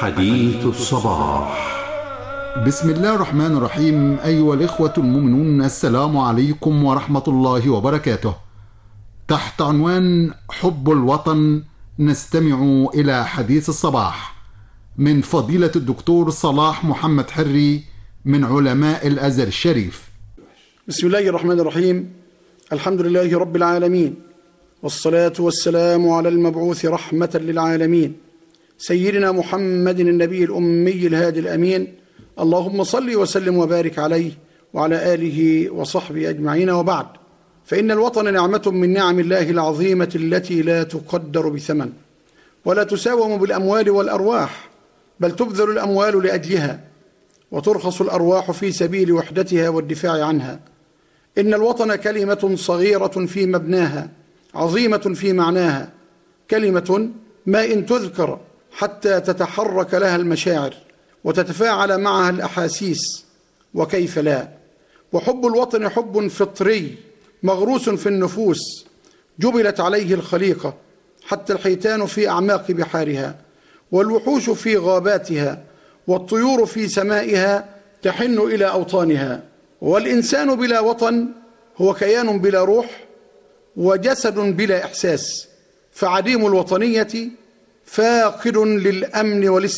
حديث الصباح. بسم الله الرحمن الرحيم. أيها الإخوة المؤمنون، السلام عليكم ورحمة الله وبركاته. تحت عنوان حب الوطن نستمع إلى حديث الصباح من فضيلة الدكتور صلاح محمد حري من علماء الأزهر الشريف. بسم الله الرحمن الرحيم. الحمد لله رب العالمين، والصلاة والسلام على المبعوث رحمة للعالمين سيدنا محمد النبي الأمي الهادي الأمين. اللهم صل وسلم وبارك عليه وعلى آله وصحبه أجمعين، وبعد، فإن الوطن نعمة من نعم الله العظيمة التي لا تقدر بثمن ولا تساوم بالأموال والأرواح، بل تبذل الأموال لأجلها وترخص الأرواح في سبيل وحدتها والدفاع عنها. إن الوطن كلمة صغيرة في مبناها، عظيمة في معناها، كلمة ما إن تذكر حتى تتحرك لها المشاعر وتتفاعل معها الأحاسيس، وكيف لا. وحب الوطن حب فطري مغروس في النفوس، جبلت عليه الخليقة، حتى الحيتان في أعماق بحارها، والوحوش في غاباتها، والطيور في سمائها تحن إلى أوطانها. والإنسان بلا وطن هو كيان بلا روح وجسد بلا إحساس، فعديم الوطنية فاقد للأمن والاستقرار.